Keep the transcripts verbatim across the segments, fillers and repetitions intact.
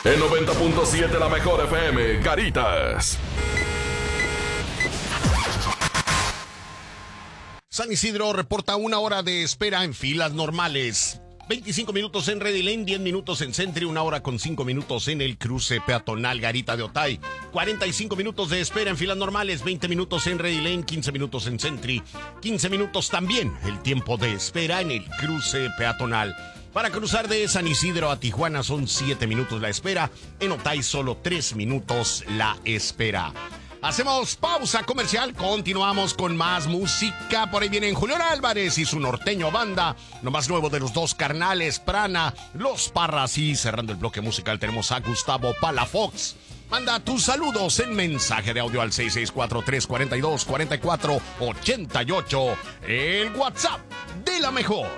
En noventa punto siete la mejor F M, Caritas. San Isidro reporta una hora de espera en filas normales. veinticinco minutos en Ready Lane, diez minutos en Centri, una hora con cinco minutos en el cruce peatonal Garita de Otay. cuarenta y cinco minutos de espera en filas normales, veinte minutos en Ready Lane, quince minutos en Centri, quince minutos también el tiempo de espera en el cruce peatonal. Para cruzar de San Isidro a Tijuana son siete minutos la espera, en Otay solo tres minutos la espera. Hacemos pausa comercial, continuamos con más música. Por ahí vienen Julián Álvarez y su norteño banda, lo más nuevo de los dos carnales, Prana, Los Parras, y cerrando el bloque musical tenemos a Gustavo Palafox. Manda tus saludos en mensaje de audio al seis seis cuatro, tres cuatro dos, cuatro cuatro ocho ocho, el WhatsApp de la mejor.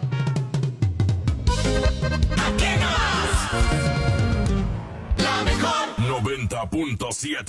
Aquí nomás, la mejor noventa punto siete.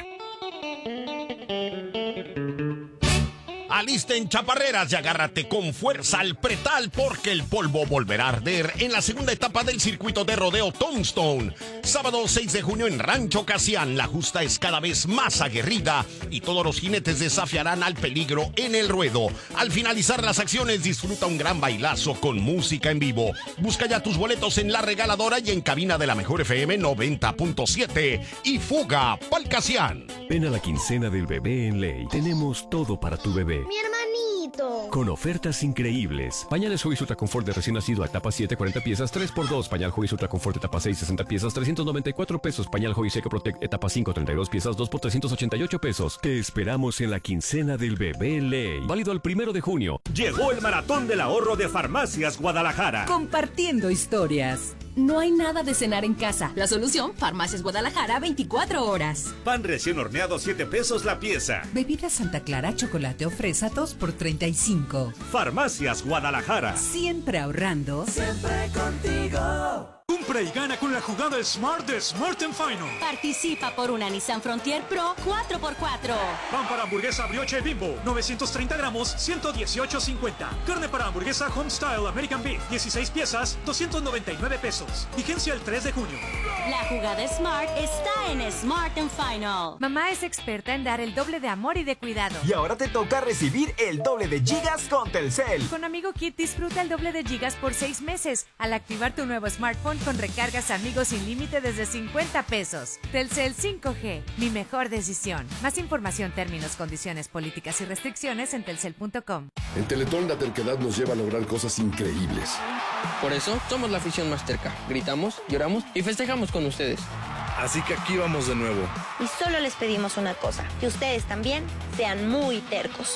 Alisten chaparreras y agárrate con fuerza al pretal porque el polvo volverá a arder en la segunda etapa del circuito de rodeo Tombstone. Sábado seis de junio en Rancho Casián, la justa es cada vez más aguerrida y todos los jinetes desafiarán al peligro en el ruedo. Al finalizar las acciones disfruta un gran bailazo con música en vivo. Busca ya tus boletos en La Regaladora y en cabina de la mejor F M noventa punto siete y fuga pa'l Casián. Ven a la quincena del bebé en Ley. Tenemos todo para tu bebé. Mi hermanito. Con ofertas increíbles. Pañales Huggies Ultra Confort de recién nacido a etapa siete, cuarenta piezas, tres por dos. Pañal Huggies Ultra Confort etapa seis, sesenta piezas, trescientos noventa y cuatro pesos. Pañal Huggies Eco Protect etapa cinco, treinta y dos piezas, dos por trescientos ochenta y ocho pesos. Te esperamos en la quincena del bebé Ley. Válido el primero de junio. Llegó el Maratón del Ahorro de Farmacias Guadalajara. Compartiendo historias. No hay nada de cenar en casa. La solución, Farmacias Guadalajara, veinticuatro horas. Pan recién horneado, siete pesos la pieza. Bebida Santa Clara, chocolate o fresa, dos por treinta y cinco. Farmacias Guadalajara. Siempre ahorrando. siempre contigo. Compra y gana con la jugada Smart de Smart and Final. Participa por una Nissan Frontier Pro cuatro por cuatro. Pan para hamburguesa brioche Bimbo, novecientos treinta gramos, ciento dieciocho cincuenta. Carne para hamburguesa Homestyle American Beef, dieciséis piezas, doscientos noventa y nueve pesos. Vigencia el tres de junio. La jugada Smart está en Smart and Final. Mamá es experta en dar el doble de amor y de cuidado. Y ahora te toca recibir el doble de gigas con Telcel. Con Amigo Kit disfruta el doble de gigas por seis meses al activar tu nuevo smartphone con recargas Amigos sin límite desde cincuenta pesos. Telcel cinco G, mi mejor decisión. Más información, términos, condiciones, políticas y restricciones en telcel punto com. En Teletón la terquedad nos lleva a lograr cosas increíbles. Por eso somos la afición más terca. Gritamos, lloramos y festejamos con ustedes. Así que aquí vamos de nuevo. Y solo les pedimos una cosa, que ustedes también sean muy tercos.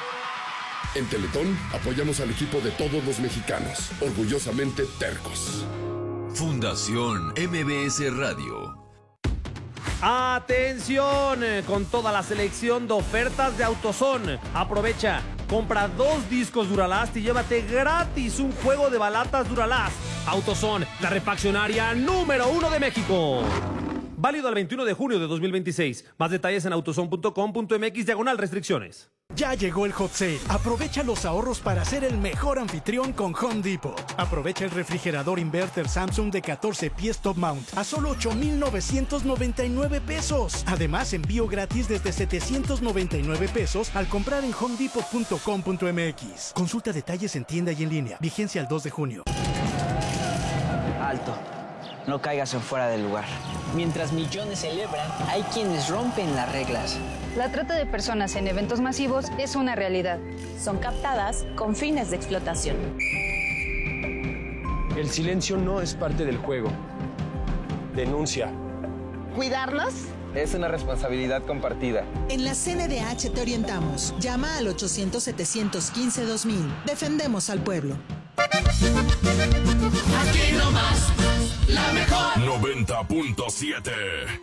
En Teletón apoyamos al equipo de todos los mexicanos, orgullosamente tercos. Fundación M B S Radio. Atención, con toda la selección de ofertas de AutoZone. Aprovecha, compra dos discos Duralast y llévate gratis un juego de balatas Duralast. AutoZone, la refaccionaria número uno de México. Válido al veintiuno de junio de dos mil veintiséis. Más detalles en autozone punto com punto m x diagonal restricciones. Ya llegó el Hot Sale. Aprovecha los ahorros para ser el mejor anfitrión con Home Depot. Aprovecha el refrigerador inverter Samsung de catorce pies top mount a solo ocho mil novecientos noventa y nueve pesos. Además, envío gratis desde setecientos noventa y nueve pesos al comprar en home depot punto com punto m x. Consulta detalles en tienda y en línea. Vigencia el dos de junio. Alto. No caigas en fuera del lugar. Mientras millones celebran, hay quienes rompen las reglas. La trata de personas en eventos masivos es una realidad. Son captadas con fines de explotación. El silencio no es parte del juego. Denuncia. ¿Cuidarnos? Es una responsabilidad compartida. En la C N D H te orientamos. Llama al ochocientos, setecientos quince, dos mil. Defendemos al pueblo. Aquí nomás, la mejor noventa punto siete.